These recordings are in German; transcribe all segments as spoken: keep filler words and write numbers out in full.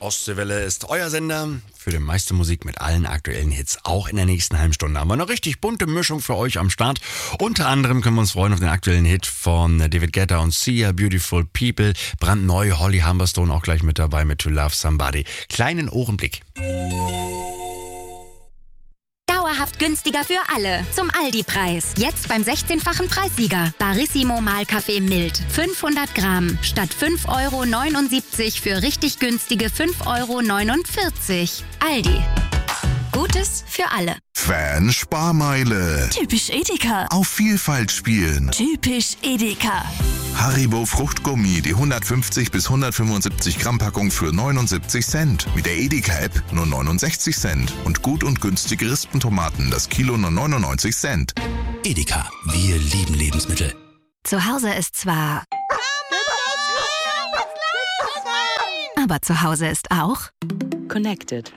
Ostseewelle ist euer Sender für die meiste Musik mit allen aktuellen Hits. Auch in der nächsten halben Stunde haben wir eine richtig bunte Mischung für euch am Start. Unter anderem können wir uns freuen auf den aktuellen Hit von David Guetta und Sia, Beautiful People. Brandneu, Holly Humberstone auch gleich mit dabei mit To Love Somebody. Kleinen Ohrenblick. Dauerhaft günstiger für alle. Zum Aldi-Preis. Jetzt beim sechzehnfachen Preissieger. Barissimo Mahlkaffee mild. fünfhundert Gramm. Statt fünf Euro neunundsiebzig für richtig günstige fünf Euro neunundvierzig. Aldi. Gutes für alle. Fan-Sparmeile. Typisch Edeka. Auf Vielfalt spielen. Typisch Edeka. Haribo Fruchtgummi, die hundertfünfzig bis hundertfünfundsiebzig Gramm Packung für neunundsiebzig Cent. Mit der Edeka-App nur neunundsechzig Cent. Und gut und günstige Rispentomaten, das Kilo nur neunundneunzig Cent. Edeka, wir lieben Lebensmittel. Zu Hause ist zwar... Aber zu Hause ist auch... Connected.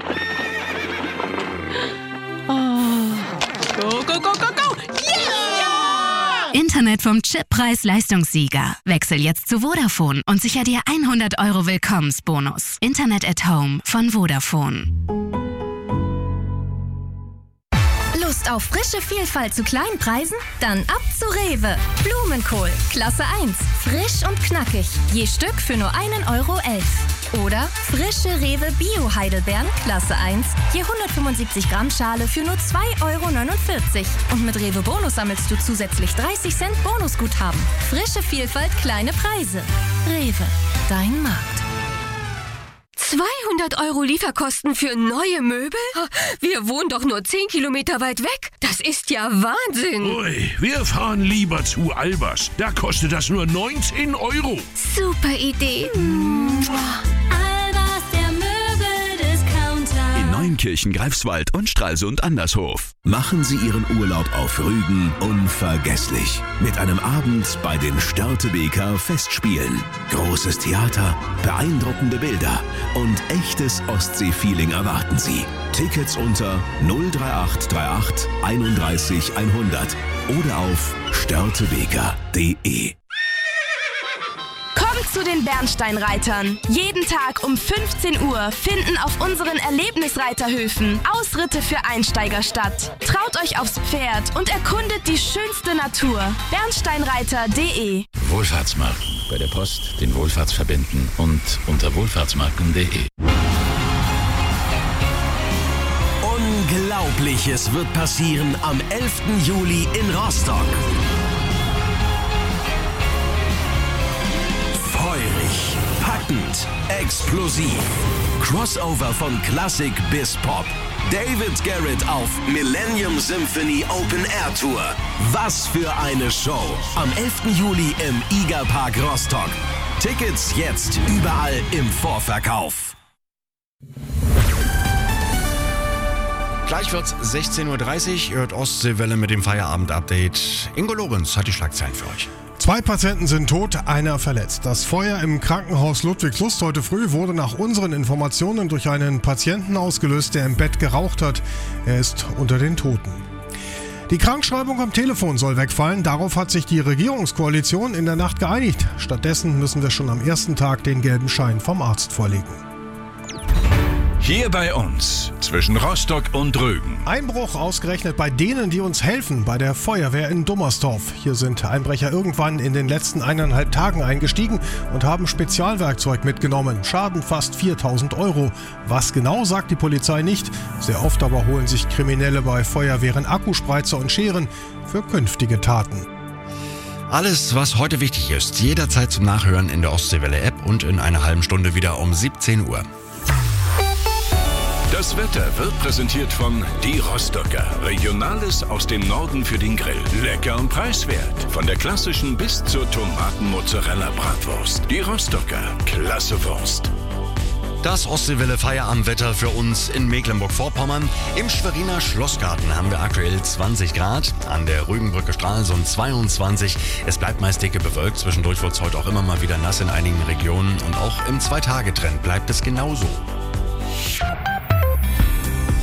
Go, go, go, go, go! Yeah! Internet vom Chip Preis-Leistungssieger. Wechsel jetzt zu Vodafone und sicher dir hundert Euro Willkommensbonus. Internet at Home von Vodafone. Lust auf frische Vielfalt zu kleinen Preisen? Dann ab zu Rewe. Blumenkohl, Klasse eins. Frisch und knackig. Je Stück für nur einen Euro elf. Oder frische Rewe Bio-Heidelbeeren, Klasse eins. Je hundertfünfundsiebzig Gramm Schale für nur zwei Euro neunundvierzig. Und mit Rewe Bonus sammelst du zusätzlich dreißig Cent Bonusguthaben. Frische Vielfalt, kleine Preise. Rewe, dein Markt. zweihundert Euro Lieferkosten für neue Möbel? Wir wohnen doch nur zehn Kilometer weit weg. Das ist ja Wahnsinn. Ui, wir fahren lieber zu Albers. Da kostet das nur neunzehn Euro. Super Idee. Albers, der Möbeldiscounter. In Neunkirchen, Greifswald und Stralsund Andershof. Machen Sie Ihren Urlaub auf Rügen unvergesslich. Mit einem Abend bei den Störtebeker Festspielen. Großes Theater, beeindruckende Bilder und echtes Ostsee-Feeling erwarten Sie. Tickets unter null drei acht drei acht einunddreißig hundert oder auf störtebeker punkt de. Kommt zu den Bernsteinreitern. Jeden Tag um fünfzehn Uhr finden auf unseren Erlebnisreiterhöfen Ausritte für Einsteiger statt. Traut euch aufs Pferd und erkundet die schönste Natur. bernsteinreiter punkt de. Wohlfahrtsmarken. Bei der Post, den Wohlfahrtsverbänden und unter wohlfahrtsmarken punkt de. Unglaubliches wird passieren am elften Juli in Rostock. Feurig, packend, explosiv. Crossover von Klassik bis Pop. David Garrett auf Millennium Symphony Open Air Tour. Was für eine Show. Am elften Juli im Iga Park Rostock. Tickets jetzt überall im Vorverkauf. Gleich wird's sechzehn Uhr dreißig, ihr hört Ostseewelle mit dem Feierabend-Update. Ingo Lorenz hat die Schlagzeilen für euch. Zwei Patienten sind tot, einer verletzt. Das Feuer im Krankenhaus Ludwigslust heute früh wurde nach unseren Informationen durch einen Patienten ausgelöst, der im Bett geraucht hat. Er ist unter den Toten. Die Krankschreibung am Telefon soll wegfallen. Darauf hat sich die Regierungskoalition in der Nacht geeinigt. Stattdessen müssen wir schon am ersten Tag den gelben Schein vom Arzt vorlegen. Hier bei uns, zwischen Rostock und Rügen. Einbruch ausgerechnet bei denen, die uns helfen, bei der Feuerwehr in Dummersdorf. Hier sind Einbrecher irgendwann in den letzten eineinhalb Tagen eingestiegen und haben Spezialwerkzeug mitgenommen. Schaden fast viertausend Euro. Was genau, sagt die Polizei nicht. Sehr oft aber holen sich Kriminelle bei Feuerwehren Akkuspreizer und Scheren für künftige Taten. Alles, was heute wichtig ist, jederzeit zum Nachhören in der Ostseewelle-App und in einer halben Stunde wieder um siebzehn Uhr. Das Wetter wird präsentiert von Die Rostocker. Regionales aus dem Norden für den Grill. Lecker und preiswert. Von der klassischen bis zur Tomaten-Mozzarella-Bratwurst. Die Rostocker. Klasse Wurst. Das Ostseewelle-Feierabendwetter für uns in Mecklenburg-Vorpommern. Im Schweriner Schlossgarten haben wir aktuell zwanzig Grad. An der Rügenbrücke Stralsund zweiundzwanzig. Es bleibt meist dicke bewölkt. Zwischendurch wird es heute auch immer mal wieder nass in einigen Regionen. Und auch im Zwei-Tage-Trend bleibt es genauso.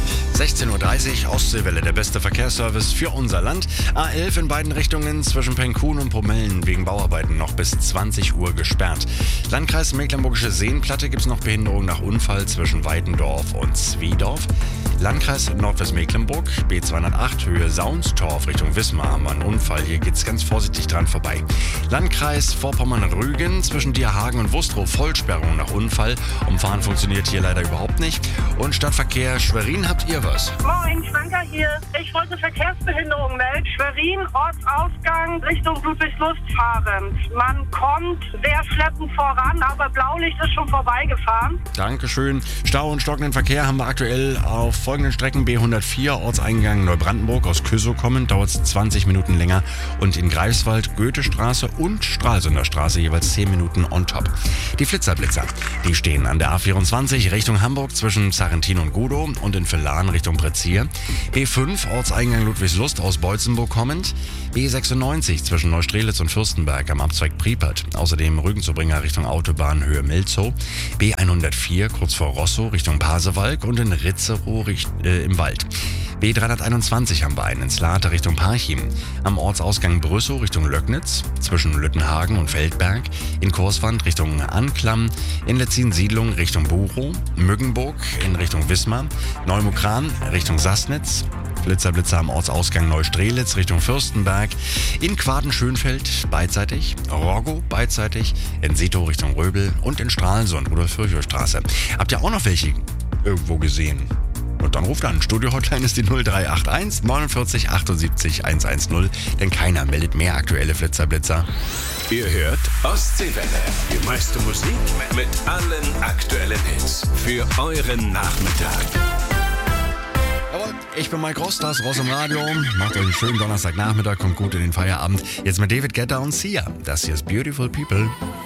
sechzehn Uhr dreißig, Ostseewelle, der beste Verkehrsservice für unser Land. A elf in beiden Richtungen zwischen Penkun und Pomellen wegen Bauarbeiten noch bis zwanzig Uhr gesperrt. Landkreis Mecklenburgische Seenplatte gibt es noch Behinderung nach Unfall zwischen Weidendorf und Zwiedorf. Landkreis Nordwestmecklenburg, B zweihundertacht, Höhe Saunstorf Richtung Wismar haben wir einen Unfall. Hier geht's ganz vorsichtig dran vorbei. Landkreis Vorpommern-Rügen zwischen Dierhagen und Wustrow, Vollsperrung nach Unfall. Umfahren funktioniert hier leider überhaupt nicht. Und Stadtverkehr Schwerin, habt ihr was? Moin, Schwanker hier. Ich wollte Verkehrsbehinderung melden. Schwerin, Ortsausgang Richtung Ludwigslust fahrend. Man kommt sehr schleppend voran, aber Blaulicht ist schon vorbeigefahren. Dankeschön. Stau und stockenden Verkehr haben wir aktuell auf folgenden Strecken. B hundertvier, Ortseingang Neubrandenburg aus Kösow kommend, dauert es zwanzig Minuten länger. Und in Greifswald, Goethestraße und Stralsunder Straße jeweils zehn Minuten on top. Die Flitzerblitzer, die stehen an der A vierundzwanzig Richtung Hamburg zwischen Sarrentin und Gudow und in Villan Richtung Prezier. B fünf, Ortseingang Ludwigslust aus Beutzenburg kommend. B sechsundneunzig zwischen Neustrelitz und Fürstenberg am Abzweig Priepert. Außerdem Rügenzubringer Richtung Autobahn Höhe Milzow. B hundertvier kurz vor Rosso Richtung Pasewalk und in Ritzerow äh, im Wald. B dreihunderteinundzwanzig haben wir einen in Slate Richtung Parchim. Am Ortsausgang Brüssow Richtung Löcknitz, zwischen Lüttenhagen und Feldberg. In Kurswand Richtung Anklam. In Letzin-Siedlung Richtung Buchow. Müggenburg in Richtung Wismar. Neumukran Richtung Sassnitz. Blitzerblitzer am Ortsausgang Neustrelitz Richtung Fürstenberg. In Quaden-Schönfeld beidseitig. Roggo beidseitig. In Sito Richtung Röbel und in Stralsund Rudolf-Virchow-Straße. Habt ihr auch noch welche irgendwo gesehen? Und dann ruft an. Studio-Hotline ist die null drei acht eins neunundvierzig achtundsiebzig hundertzehn, denn keiner meldet mehr aktuelle Flitzerblitzer. Ihr hört Ostseewelle, die meiste Musik mit allen aktuellen Hits für euren Nachmittag. Jawohl, ich bin Mike Ross, das Ross im Radio. Macht euch einen schönen Donnerstagnachmittag, kommt gut in den Feierabend. Jetzt mit David Guetta und Sia. Das hier ist Beautiful People.